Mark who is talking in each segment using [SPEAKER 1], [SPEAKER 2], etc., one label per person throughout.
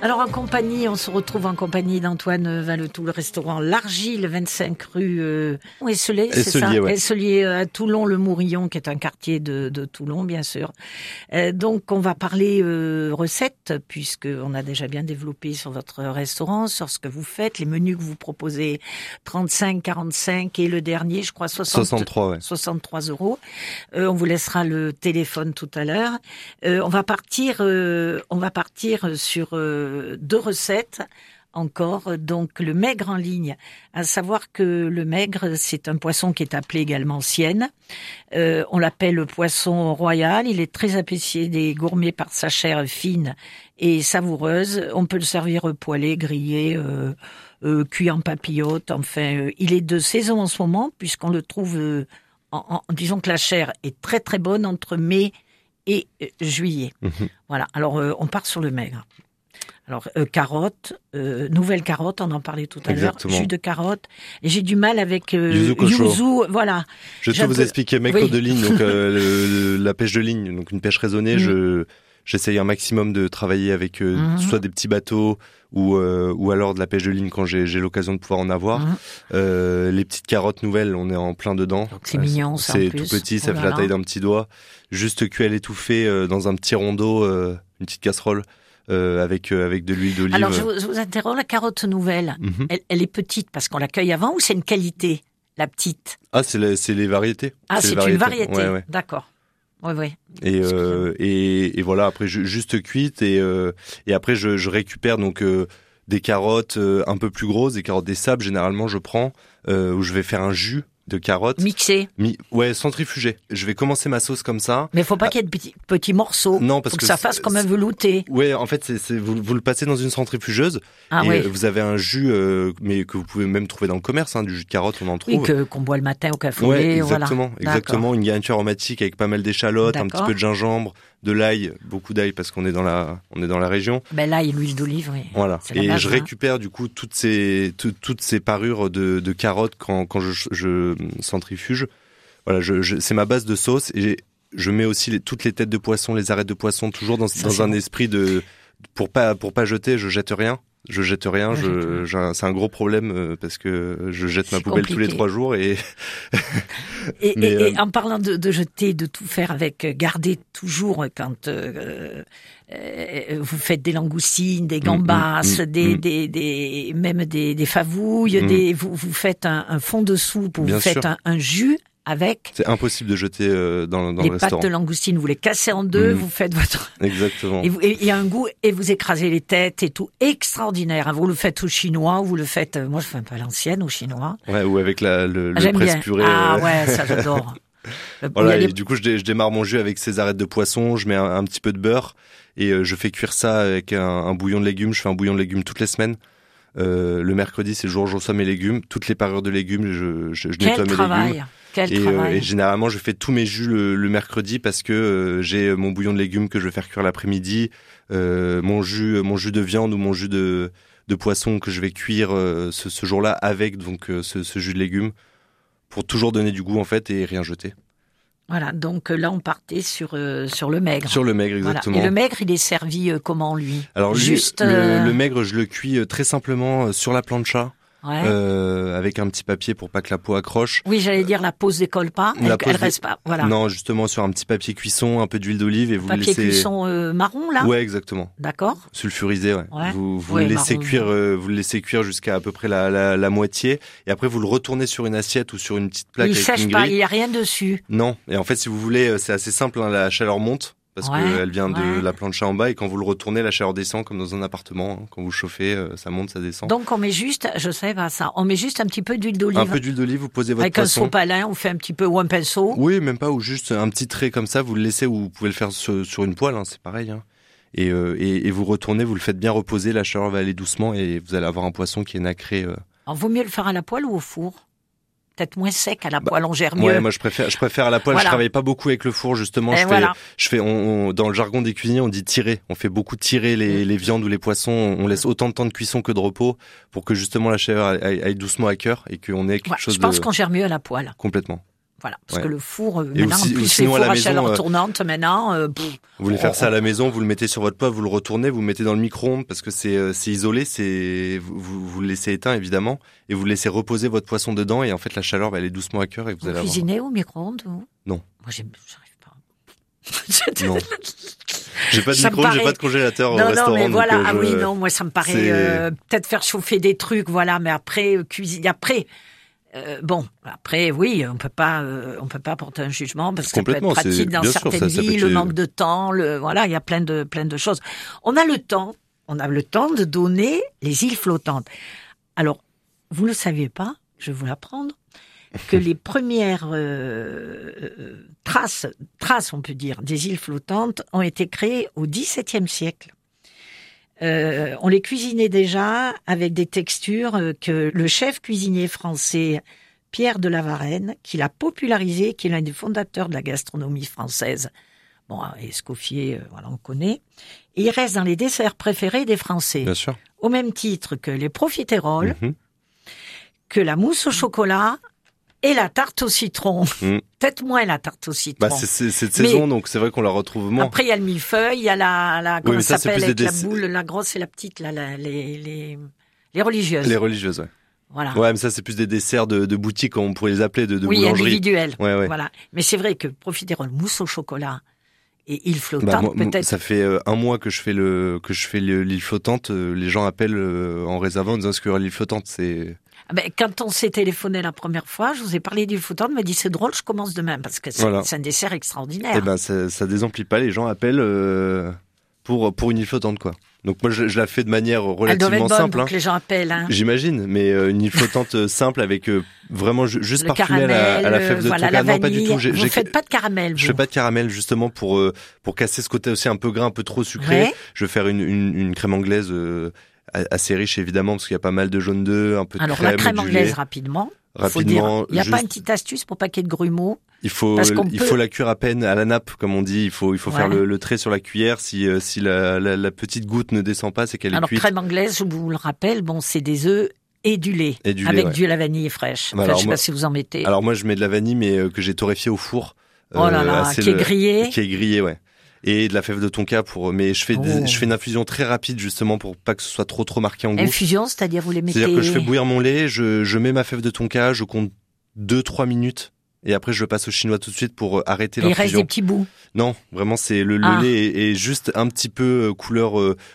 [SPEAKER 1] Alors en compagnie, on se retrouve en compagnie d'Antoine Valetou, le restaurant L'Argile, 25 rue Esselier, c'est ça,
[SPEAKER 2] ouais.
[SPEAKER 1] Esselier à Toulon, le Mourillon, qui est un quartier de Toulon, bien sûr. Donc on va parler recettes, puisqu'on a déjà bien développé sur votre restaurant, sur ce que vous faites, les menus que vous proposez, 35, 45 et le dernier, je crois,
[SPEAKER 2] 63, ouais.
[SPEAKER 1] 63 €. On vous laissera le téléphone tout à l'heure. On va partir sur 2 recettes encore. Donc le maigre en ligne, à savoir que le maigre, c'est un poisson qui est appelé également sienne. On l'appelle le poisson royal. Il est très apprécié des gourmets par sa chair fine et savoureuse. On peut le servir poêlé, grillé, cuit en papillote. Enfin, il est de saison en ce moment puisqu'on le trouve. Disons que la chair est très très bonne entre mai et juillet. Voilà. Alors on part sur le maigre. Alors carottes, nouvelles carottes, on en parlait tout à l'heure, jus de carotte. Et j'ai du mal avec yuzu, voilà.
[SPEAKER 2] Je vais vous expliquer, maigre de ligne, donc la pêche de ligne, donc une pêche raisonnée. J'essaye un maximum de travailler avec soit des petits bateaux ou alors de la pêche de ligne quand j'ai l'occasion de pouvoir en avoir. Les petites carottes nouvelles, on est en plein dedans.
[SPEAKER 1] Donc c'est mignon, ça.
[SPEAKER 2] C'est tout petit, ça fait la taille d'un petit doigt. Juste cuit à l'étouffée dans un petit rondeau, une petite casserole. Avec de l'huile d'olive.
[SPEAKER 1] Alors je vous interromps, la carotte nouvelle, elle est petite parce qu'on la cueille avant ou c'est une qualité, la petite?
[SPEAKER 2] Ah, c'est les variétés.
[SPEAKER 1] Ah, c'est une variété.
[SPEAKER 2] Ouais.
[SPEAKER 1] D'accord. Oui.
[SPEAKER 2] Et voilà, après juste cuite et après je récupère donc des carottes un peu plus grosses, des carottes des sables généralement je prends où je vais faire un jus de carottes.
[SPEAKER 1] Mixé.
[SPEAKER 2] Ouais, centrifugé. Je vais commencer ma sauce comme ça.
[SPEAKER 1] Mais faut pas qu'il y ait de petits morceaux.
[SPEAKER 2] Non, parce
[SPEAKER 1] faut que ça fasse comme un velouté.
[SPEAKER 2] Ouais, en fait, vous le passez dans une centrifugeuse. Vous avez un jus, mais que vous pouvez même trouver dans le commerce, du jus de carotte, on en trouve.
[SPEAKER 1] Oui, qu'on boit le matin au café.
[SPEAKER 2] Ouais, exactement.
[SPEAKER 1] Voilà.
[SPEAKER 2] Exactement. Une garniture aromatique avec pas mal d'échalotes, un petit peu de gingembre, de l'ail, beaucoup d'ail parce qu'on est dans la région.
[SPEAKER 1] Ben l'ail et l'huile d'olive, oui.
[SPEAKER 2] Voilà. Et je récupère du coup toutes ces parures de carottes quand je centrifuge. Voilà, c'est ma base de sauce et je mets aussi toutes les têtes de poisson, les arêtes de poisson toujours dans un esprit pour pas jeter, je jette rien. C'est un gros problème parce que je jette ma poubelle tous les 3 jours et
[SPEAKER 1] en parlant de jeter, de tout faire avec, gardez toujours quand vous faites des langoustines, des gambas, même des favouilles, vous faites un fond de soupe, vous faites un jus. Avec.
[SPEAKER 2] C'est impossible de jeter dans le restaurant.
[SPEAKER 1] Les pâtes de langoustine, vous les cassez en deux, vous faites votre.
[SPEAKER 2] Exactement.
[SPEAKER 1] Et il y a un goût et vous écrasez les têtes et tout extraordinaire. Vous le faites au chinois ou vous le faites. Moi, je fais un peu à l'ancienne au chinois.
[SPEAKER 2] Ouais, ou avec le presse purée.
[SPEAKER 1] Ah ouais, ça j'adore.
[SPEAKER 2] Voilà. Et du coup, je démarre mon jus avec ces arêtes de poisson. Je mets un petit peu de beurre et je fais cuire ça avec un bouillon de légumes. Je fais un bouillon de légumes toutes les semaines. Le mercredi, c'est le jour où je reçois mes légumes. Toutes les parures de légumes, je nettoie mes légumes. Et généralement, je fais tous mes jus le mercredi parce que j'ai mon bouillon de légumes que je vais faire cuire l'après-midi, mon jus de viande ou mon jus de poisson que je vais cuire ce jour-là avec donc ce jus de légumes pour toujours donner du goût en fait et rien jeter.
[SPEAKER 1] Voilà, donc là on partait sur le maigre.
[SPEAKER 2] Sur le maigre, exactement.
[SPEAKER 1] Voilà. Et le maigre, il est servi comment lui?
[SPEAKER 2] Alors le maigre, je le cuis très simplement sur la plancha.
[SPEAKER 1] Ouais.
[SPEAKER 2] Avec un petit papier pour pas que la peau accroche.
[SPEAKER 1] Oui, j'allais dire la peau se décolle pas, elle reste pas. Voilà.
[SPEAKER 2] Non, justement sur un petit papier cuisson, un peu d'huile d'olive et vous
[SPEAKER 1] papier
[SPEAKER 2] laissez.
[SPEAKER 1] Cuisson marron là.
[SPEAKER 2] Ouais, exactement.
[SPEAKER 1] D'accord.
[SPEAKER 2] Sulfurisé, ouais. Vous le laissez cuire, vous le laissez cuire jusqu'à à peu près la moitié et après vous le retournez sur une assiette ou sur une petite plaque.
[SPEAKER 1] Il sèche pas, il y a rien dessus.
[SPEAKER 2] Non. Et en fait, si vous voulez, c'est assez simple. La chaleur monte. Parce qu'elle vient de la plancha en bas et quand vous le retournez, la chaleur descend comme dans un appartement. Quand vous chauffez, ça monte, ça descend.
[SPEAKER 1] Donc on met juste, je sais pas ça, on met juste un petit peu d'huile d'olive.
[SPEAKER 2] Un peu d'huile d'olive, vous posez votre
[SPEAKER 1] avec
[SPEAKER 2] poisson.
[SPEAKER 1] Avec un sopalin, on fait un petit peu ou un pinceau.
[SPEAKER 2] Oui, même pas, ou juste un petit trait comme ça, vous le laissez ou vous pouvez le faire sur une poêle, c'est pareil. Et vous retournez, vous le faites bien reposer, la chaleur va aller doucement et vous allez avoir un poisson qui est nacré.
[SPEAKER 1] Alors vaut mieux le faire à la poêle ou au four? Peut-être moins sec à la poêle, on gère mieux.
[SPEAKER 2] Ouais, moi je préfère à la poêle. Voilà. Je travaille pas beaucoup avec le four justement. Dans le jargon des cuisiniers, on dit tirer. On fait beaucoup tirer les viandes ou les poissons. On laisse autant de temps de cuisson que de repos pour que justement la chaleur aille doucement à cœur et qu'on ait quelque chose.
[SPEAKER 1] Je pense qu'on gère mieux à la poêle.
[SPEAKER 2] Complètement.
[SPEAKER 1] Voilà, parce que le four,
[SPEAKER 2] et
[SPEAKER 1] maintenant,
[SPEAKER 2] aussi,
[SPEAKER 1] en plus, les
[SPEAKER 2] sinon,
[SPEAKER 1] fours à
[SPEAKER 2] maison,
[SPEAKER 1] chaleur tournante, maintenant...
[SPEAKER 2] vous voulez faire ça à la maison, vous le mettez sur votre poêle, vous le retournez, vous le mettez dans le micro-ondes, parce que c'est isolé, vous le laissez éteint, évidemment, et vous laissez reposer votre poisson dedans, et en fait, la chaleur va aller doucement à cœur, et vous allez
[SPEAKER 1] cuisinez au micro-ondes, vous ?
[SPEAKER 2] Non.
[SPEAKER 1] Moi, j'arrive pas.
[SPEAKER 2] Non. J'ai pas de micro-ondes, j'ai pas de congélateur au restaurant.
[SPEAKER 1] Non, mais voilà,
[SPEAKER 2] donc,
[SPEAKER 1] oui, non, moi, ça me paraît, peut-être faire chauffer des trucs, voilà, mais après, cuisiner, après... après, oui, on peut pas porter un jugement parce que ça peut être pratique dans certaines vies, le manque de temps, voilà, il y a plein de choses. On a le temps de donner les îles flottantes. Alors, vous ne le saviez pas, je vais vous l'apprendre, que les premières traces, on peut dire, des îles flottantes ont été créées au XVIIe siècle. On les cuisinait déjà avec des textures que le chef cuisinier français Pierre de la Varenne, qui l'a popularisé, qui est l'un des fondateurs de la gastronomie française. Bon, Escoffier, voilà, on connaît. Et il reste dans les desserts préférés des Français.
[SPEAKER 2] Bien sûr.
[SPEAKER 1] Au même titre que les profiteroles, que la mousse au chocolat et la tarte au citron. Peut-être moins la tarte au citron.
[SPEAKER 2] Bah, c'est cette saison, donc c'est vrai qu'on la retrouve moins.
[SPEAKER 1] Après, il y a le millefeuille, il y a la comment ça s'appelle, avec la boule, la grosse et la petite, là, les religieuses.
[SPEAKER 2] Les religieuses, ouais.
[SPEAKER 1] Voilà.
[SPEAKER 2] Ouais, mais ça, c'est plus des desserts de boutique, on pourrait les appeler, de
[SPEAKER 1] oui,
[SPEAKER 2] boulangerie.
[SPEAKER 1] Individuels.
[SPEAKER 2] Ouais.
[SPEAKER 1] Voilà. Mais c'est vrai que profiterole, mousse au chocolat et île flottante, peut-être.
[SPEAKER 2] Ça fait un mois que je fais l'île flottante. Les gens appellent en réservant en disant est-ce qu'il y aura l'île flottante, c'est...
[SPEAKER 1] Quand on s'est téléphoné la première fois, je vous ai parlé d'île flottante, on m'a dit c'est drôle, je commence demain parce que c'est un dessert extraordinaire.
[SPEAKER 2] Eh ben, ça désemplit pas, les gens appellent pour une île flottante, quoi. Donc moi, je la fais de manière relativement simple.
[SPEAKER 1] Pour que les gens appellent. Hein.
[SPEAKER 2] J'imagine, mais une île flottante simple avec vraiment juste parfumée à la fève de tonka. Non, pas du tout.
[SPEAKER 1] Vous faites pas de caramel, vous.
[SPEAKER 2] Je fais pas de caramel, justement, pour casser ce côté aussi un peu gras, un peu trop sucré. Ouais. Je vais faire une crème anglaise assez riche, évidemment, parce qu'il y a pas mal de jaune d'œuf, un peu de crème. Alors la crème anglaise,
[SPEAKER 1] rapidement. Il n'y a pas une petite astuce pour pas qu'il y ait de grumeaux?
[SPEAKER 2] Il faut la cuire à peine à la nappe, comme on dit. Il faut faire le trait sur la cuillère. Si la petite goutte ne descend pas, c'est qu'elle est cuite.
[SPEAKER 1] Alors, crème anglaise, je vous le rappelle, c'est des œufs et du lait. Avec de la vanille fraîche. Enfin, je sais pas si vous en mettez.
[SPEAKER 2] Alors, moi, je mets de la vanille, mais que j'ai torréfiée au four.
[SPEAKER 1] Oh là là, qui est grillée.
[SPEAKER 2] Qui est grillée, ouais. Et de la fève de tonka mais je fais une infusion très rapide, justement, pour pas que ce soit trop marqué en goût.
[SPEAKER 1] Infusion, c'est-à-dire vous les mettez.
[SPEAKER 2] C'est-à-dire que je fais bouillir mon lait, je mets ma fève de tonka, je compte 2-3 minutes. Et après, je passe au chinois tout de suite pour arrêter l'infusion.
[SPEAKER 1] Il reste des petits bouts.
[SPEAKER 2] Non, vraiment, c'est le lait est juste un petit peu couleur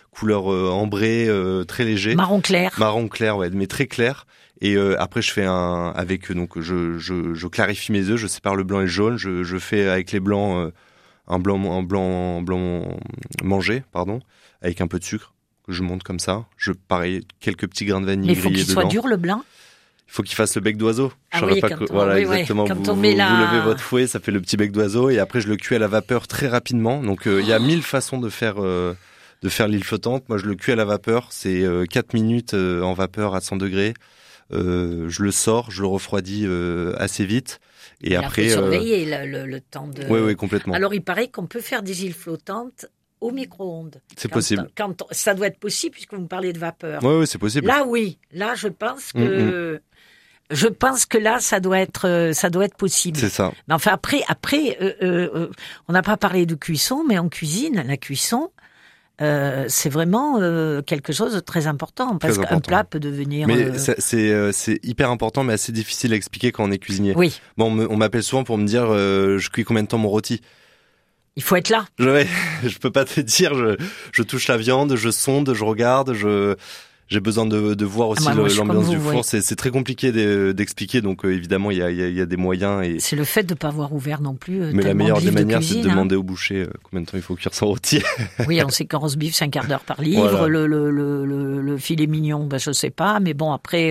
[SPEAKER 2] ambrée, très léger.
[SPEAKER 1] Marron clair.
[SPEAKER 2] Marron clair, ouais, mais très clair. Et après, je fais donc je clarifie mes œufs, je sépare le blanc et le jaune. Je fais avec les blancs un blanc mangé, avec un peu de sucre que je monte comme ça. Pareil, quelques petits grains de vanille grillés dedans. Mais il faut qu'il
[SPEAKER 1] soit dur, le blanc.
[SPEAKER 2] Il faut qu'il fasse le bec d'oiseau.
[SPEAKER 1] Exactement.
[SPEAKER 2] Quand vous levez votre fouet, ça fait le petit bec d'oiseau, et après je le cuis à la vapeur très rapidement. Donc il y a 1000 façons de faire l'île flottante. Moi je le cuis à la vapeur, c'est 4 minutes en vapeur à 100 degrés. Je le sors, je le refroidis assez vite. Et après,
[SPEAKER 1] surveiller le temps de...
[SPEAKER 2] Oui, complètement.
[SPEAKER 1] Alors il paraît qu'on peut faire des îles flottantes au micro-ondes.
[SPEAKER 2] C'est possible.
[SPEAKER 1] Ça doit être possible puisque vous me parlez de vapeur.
[SPEAKER 2] Oui, c'est possible.
[SPEAKER 1] Là, oui. Là, je pense que... Je pense que là, ça doit être possible.
[SPEAKER 2] C'est ça.
[SPEAKER 1] Mais enfin, après, on n'a pas parlé de cuisson, mais en cuisine, la cuisson, c'est vraiment quelque chose de très important. Parce qu'un plat peut devenir...
[SPEAKER 2] Mais c'est hyper important, mais assez difficile à expliquer quand on est cuisinier.
[SPEAKER 1] Oui.
[SPEAKER 2] Bon, on m'appelle souvent pour me dire, je cuis combien de temps mon rôti?
[SPEAKER 1] Il faut être là.
[SPEAKER 2] Je peux pas te dire, je touche la viande, je sonde, je regarde, j'ai besoin de voir aussi l'ambiance du four. C'est très compliqué d'expliquer, donc évidemment il y a des moyens. Et...
[SPEAKER 1] C'est le fait de pas avoir ouvert non plus.
[SPEAKER 2] Mais la meilleure des manières, c'est de demander au boucher combien de temps il faut cuire son rôti.
[SPEAKER 1] Oui, on sait qu'un roast beef c'est un quart d'heure par livre. Voilà. Le filet mignon, je sais pas, mais bon après.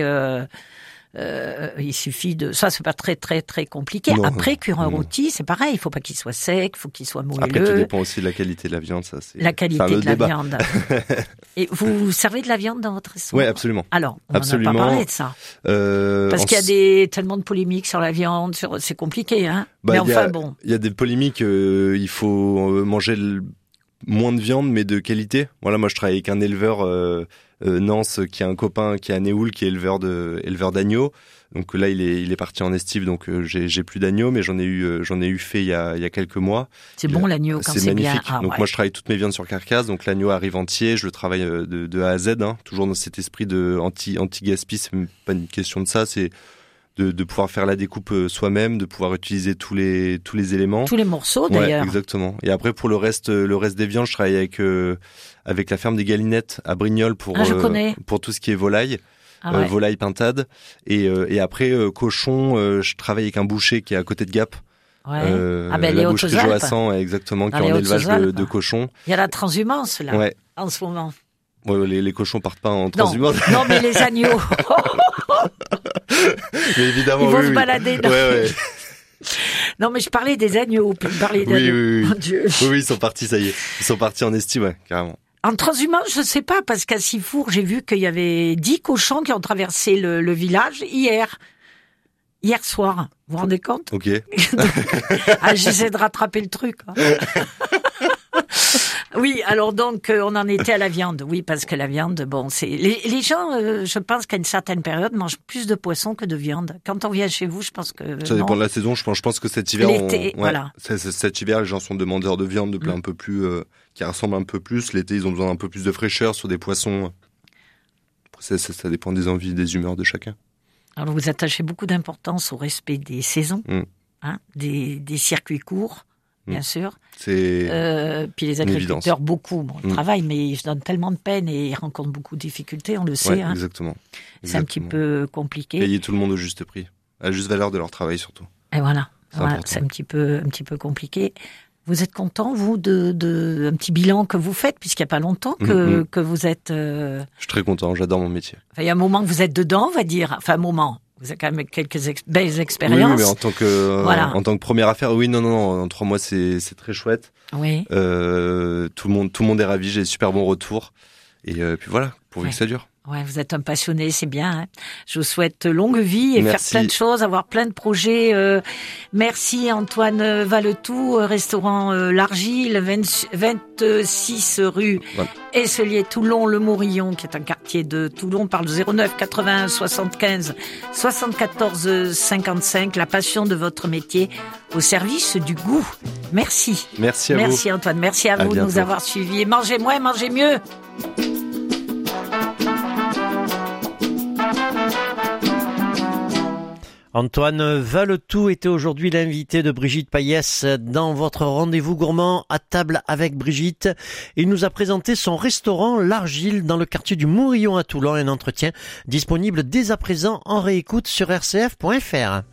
[SPEAKER 1] Il suffit de... Ça, c'est pas très, très, très compliqué. Non, après, cuire un rôti, c'est pareil. Il faut pas qu'il soit sec, il faut qu'il soit moelleux.
[SPEAKER 2] Après, tout dépend aussi de la qualité de la viande, ça, c'est...
[SPEAKER 1] La qualité de la viande. Et vous servez de la viande dans votre restaurant?
[SPEAKER 2] Oui, absolument.
[SPEAKER 1] Alors, on n'a pas parlé de ça. Parce qu'il y a tellement de polémiques sur la viande, c'est compliqué, hein. Mais enfin, bon.
[SPEAKER 2] Il y a des polémiques, il faut manger moins de viande, mais de qualité. Voilà, moi je travaille avec un éleveur Nance, qui a un copain qui est à Néoul, qui est éleveur d'agneaux. Donc là, il est parti en estive, donc j'ai plus d'agneaux, mais j'en ai eu fait il y a quelques mois.
[SPEAKER 1] C'est bon l'agneau quand c'est bien.
[SPEAKER 2] Magnifique. Donc moi, je travaille toutes mes viandes sur carcasse, donc l'agneau arrive entier, je le travaille de A à Z, hein, toujours dans cet esprit de anti-gaspi. C'est même pas une question de ça, c'est de pouvoir faire la découpe soi-même, de pouvoir utiliser tous les éléments,
[SPEAKER 1] tous les morceaux d'ailleurs.
[SPEAKER 2] Ouais, exactement. Et après pour le reste des viandes, je travaille avec la ferme des Galinettes à Brignoles pour tout ce qui est volaille. Volaille pintade et après cochon, je travaille avec un boucher qui est à côté de Gap.
[SPEAKER 1] Les
[SPEAKER 2] boucherie Joassan, exactement, qui est en élevage de cochons.
[SPEAKER 1] Il y a la transhumance là, en ce moment.
[SPEAKER 2] Ouais, les cochons partent pas en transhumance.
[SPEAKER 1] Non, mais les agneaux.
[SPEAKER 2] Mais évidemment,
[SPEAKER 1] ils vont se balader.
[SPEAKER 2] Ouais.
[SPEAKER 1] Non, mais je parlais des agneaux.
[SPEAKER 2] Oui.
[SPEAKER 1] Mon Dieu.
[SPEAKER 2] Oui, ils sont partis, ça y est. Ils sont partis en estime, ouais, carrément.
[SPEAKER 1] En transhumance, je sais pas, parce qu'à Sifour, j'ai vu qu'il y avait 10 cochons qui ont traversé le village hier soir. Vous vous rendez compte?
[SPEAKER 2] Ok.
[SPEAKER 1] J'essaie de rattraper le truc. Hein. Oui, alors donc on en était à la viande. Oui, parce que la viande, bon, c'est les gens, je pense qu'à une certaine période mangent plus de poisson que de viande. Quand on vient chez vous, je pense que
[SPEAKER 2] ça dépend de la saison. Je pense que cet hiver,
[SPEAKER 1] l'été, voilà.
[SPEAKER 2] Cet hiver, les gens sont demandeurs de viande, de plats un peu plus qui ressemblent un peu plus. L'été, ils ont besoin d'un peu plus de fraîcheur sur des poissons. Ça dépend des envies, des humeurs de chacun.
[SPEAKER 1] Alors vous attachez beaucoup d'importance au respect des saisons, hein, des circuits courts. Bien sûr.
[SPEAKER 2] C'est
[SPEAKER 1] puis les agriculteurs, beaucoup travaillent, mais ils se donnent tellement de peine et ils rencontrent beaucoup de difficultés, on le sait. Hein.
[SPEAKER 2] Exactement.
[SPEAKER 1] C'est un petit peu compliqué.
[SPEAKER 2] Payer tout le monde au juste prix, à la juste valeur de leur travail surtout.
[SPEAKER 1] Et voilà, c'est un petit peu compliqué. Vous êtes content, vous, de un petit bilan que vous faites, puisqu'il n'y a pas longtemps que vous êtes... Je
[SPEAKER 2] suis très content, j'adore mon métier.
[SPEAKER 1] Il y a un moment que vous êtes dedans, on va dire. Enfin, un moment... Vous avez quand même quelques belles expériences.
[SPEAKER 2] Oui, mais en tant que première affaire, oui, non, en 3 mois, c'est très chouette.
[SPEAKER 1] Oui.
[SPEAKER 2] Tout le monde est ravi, j'ai des super bons retours. Et puis voilà, pourvu que ça dure.
[SPEAKER 1] Ouais, vous êtes un passionné, c'est bien. Hein. Je vous souhaite longue vie et faire plein de choses, avoir plein de projets. Merci Antoine Valetou, restaurant L'Argile, 26 rue Esselier, Toulon, Le Mourillon, qui est un quartier de Toulon, par le 09 81 75 74 55. La passion de votre métier au service du goût. Merci.
[SPEAKER 2] Merci à vous.
[SPEAKER 1] Merci Antoine, merci à vous de nous avoir suivis. Et mangez moins, mangez mieux.
[SPEAKER 3] Antoine Valetou était aujourd'hui l'invité de Brigitte Payès dans votre rendez-vous gourmand à table avec Brigitte. Il nous a présenté son restaurant L'Argile dans le quartier du Mourillon à Toulon, un entretien disponible dès à présent en réécoute sur rcf.fr.